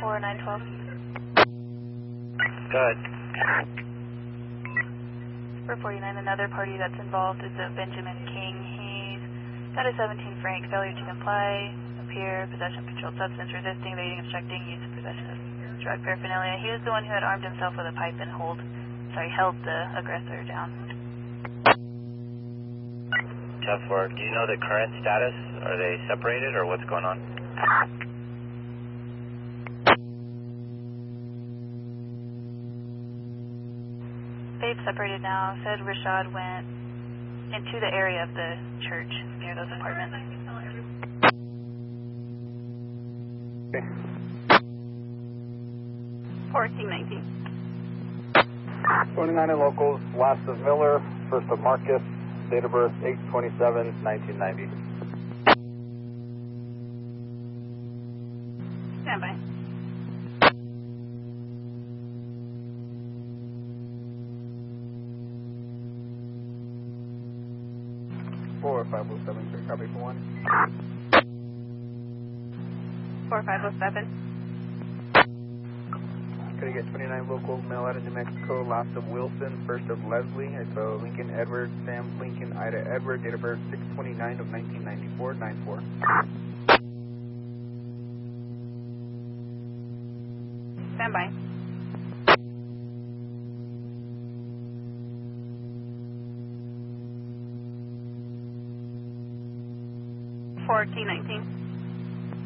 4912. Go ahead. For 49, another party that's involved is a Benjamin King. He's got a 17 Frank, failure to comply, appear, possession of controlled substance, resisting, evading, obstructing, use of possession of drug paraphernalia. He was the one who had armed himself with a pipe and held the aggressor down. 10-4, do you know the current status? Are they separated or what's going on? They've separated now. Said Rashad went into the area of the church near those apartments. Okay. 1419. 29 in locals, last of Miller, first of Marcus, date of birth 8/27/1990. Stand by. Four 507, copy for 1. 4507. Could I get 29 locals, mail out of New Mexico, last of Wilson, first of Leslie, so Lincoln Edward, Sam Lincoln, Ida Edward, date of birth 6/29/1994, 94. Stand by. 1419.